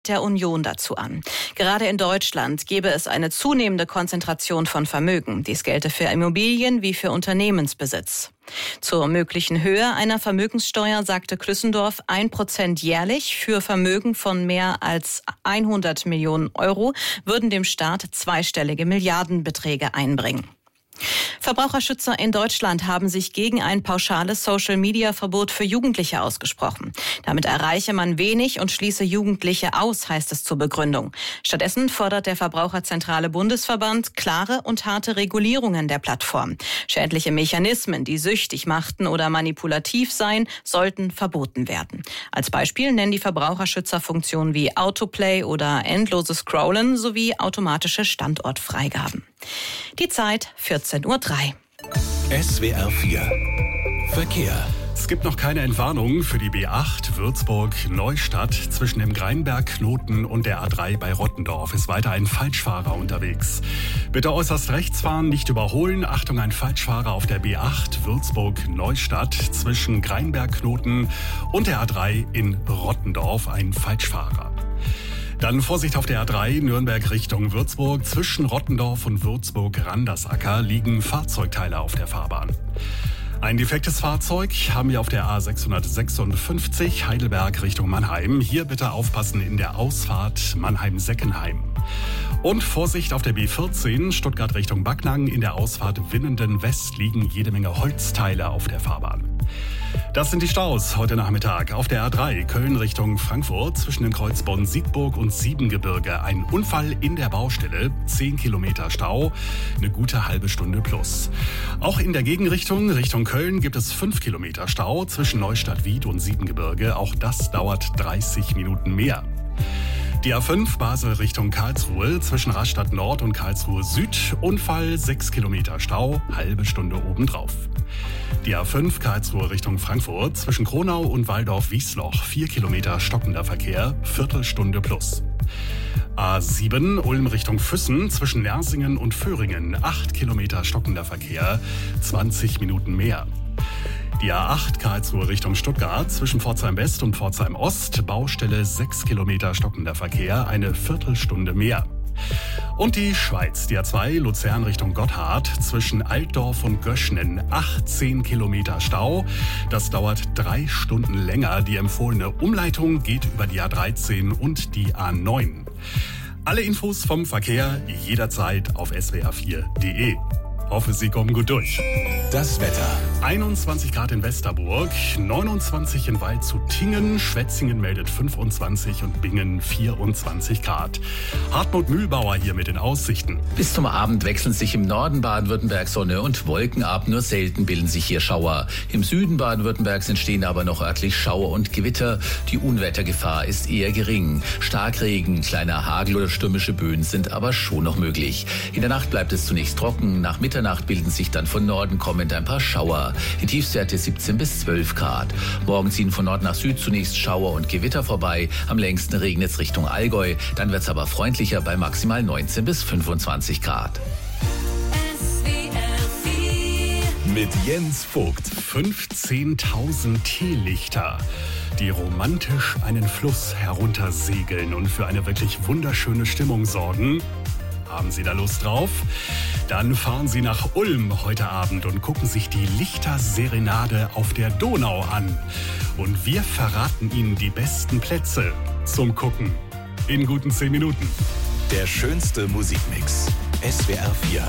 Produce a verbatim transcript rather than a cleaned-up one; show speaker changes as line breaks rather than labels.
der Union dazu an. Gerade in Deutschland gebe es eine zunehmende Konzentration von Vermögen. Dies gelte für Immobilien wie für Unternehmensbesitz. Zur möglichen Höhe einer Vermögenssteuer sagte Klüssendorf ein Prozent jährlich für Vermögen von mehr als hundert Millionen Euro würden dem Staat zweistellige Milliardenbeträge einbringen. Verbraucherschützer in Deutschland haben sich gegen ein pauschales Social-Media-Verbot für Jugendliche ausgesprochen. Damit erreiche man wenig und schließe Jugendliche aus, heißt es zur Begründung. Stattdessen fordert der Verbraucherzentrale Bundesverband klare und harte Regulierungen der Plattform. Schädliche Mechanismen, die süchtig machten oder manipulativ seien, sollten verboten werden. Als Beispiel nennen die Verbraucherschützer Funktionen wie Autoplay oder endloses Scrollen sowie automatische Standortfreigaben. Die Zeit vierzehn Uhr drei.
S W R vier Verkehr.
Es gibt noch keine Entwarnung für die B acht Würzburg-Neustadt. Zwischen dem Greinberg-Knoten und der A drei bei Rottendorf ist weiter ein Falschfahrer unterwegs. Bitte äußerst rechts fahren, nicht überholen. Achtung, ein Falschfahrer auf der B acht Würzburg-Neustadt. Zwischen Greinberg-Knoten und der A drei in Rottendorf ein Falschfahrer. Dann Vorsicht auf der A drei, Nürnberg Richtung Würzburg. Zwischen Rottendorf und Würzburg-Randersacker liegen Fahrzeugteile auf der Fahrbahn. Ein defektes Fahrzeug haben wir auf der A sechshundertsechsundfünfzig Heidelberg Richtung Mannheim. Hier bitte aufpassen in der Ausfahrt Mannheim-Seckenheim. Und Vorsicht auf der B vierzehn Stuttgart Richtung Backnang. In der Ausfahrt Winnenden West liegen jede Menge Holzteile auf der Fahrbahn. Das sind die Staus heute Nachmittag. Auf der A drei Köln Richtung Frankfurt zwischen dem Kreuz Bonn-Siegburg und Siebengebirge. Ein Unfall in der Baustelle, zehn Kilometer Stau, eine gute halbe Stunde plus. Auch in der Gegenrichtung, Richtung Köln, gibt es fünf Kilometer Stau zwischen Neustadt-Wied und Siebengebirge. Auch das dauert dreißig Minuten mehr. Die A fünf Basel Richtung Karlsruhe zwischen Rastatt Nord und Karlsruhe Süd. Unfall, sechs Kilometer Stau, halbe Stunde obendrauf. Die A fünf Karlsruhe Richtung Frankfurt zwischen Kronau und Waldorf-Wiesloch. vier Kilometer stockender Verkehr, Viertelstunde plus. A sieben Ulm Richtung Füssen zwischen Nersingen und Föhringen. acht Kilometer stockender Verkehr, zwanzig Minuten mehr. Die A acht Karlsruhe Richtung Stuttgart zwischen Pforzheim West und Pforzheim Ost. Baustelle sechs Kilometer stockender Verkehr, eine Viertelstunde mehr. Und die Schweiz, die A zwei Luzern Richtung Gotthard zwischen Altdorf und Göschnen. achtzehn Kilometer Stau. Das dauert drei Stunden länger. Die empfohlene Umleitung geht über die A dreizehn und die A neun. Alle Infos vom Verkehr jederzeit auf s w r vier punkt de. Hoffe, Sie kommen gut durch.
Das Wetter.
einundzwanzig Grad in Westerburg, neunundzwanzig in Waldshut-Tiengen, Schwetzingen meldet fünfundzwanzig und Bingen vierundzwanzig Grad. Hartmut Mühlbauer hier mit den Aussichten.
Bis zum Abend wechseln sich im Norden Baden-Württemberg Sonne und Wolken ab. Nur selten bilden sich hier Schauer. Im Süden Baden-Württembergs entstehen aber noch örtlich Schauer und Gewitter. Die Unwettergefahr ist eher gering. Starkregen, kleiner Hagel oder stürmische Böen sind aber schon noch möglich. In der Nacht bleibt es zunächst trocken. Nach Mitternacht bilden sich dann von Norden kommend ein paar Schauer. Die Tiefstwerte siebzehn bis zwölf Grad. Morgen ziehen von Nord nach Süd zunächst Schauer und Gewitter vorbei. Am längsten regnet es Richtung Allgäu. Dann wird es aber freundlicher bei maximal neunzehn bis fünfundzwanzig Grad.
Mit Jens Vogt.
fünfzehntausend Teelichter, die romantisch einen Fluss heruntersegeln und für eine wirklich wunderschöne Stimmung sorgen. Haben Sie da Lust drauf? Dann fahren Sie nach Ulm heute Abend und gucken sich die Lichterserenade auf der Donau an. Und wir verraten Ihnen die besten Plätze zum Gucken in guten zehn Minuten.
Der schönste Musikmix. S W R vier.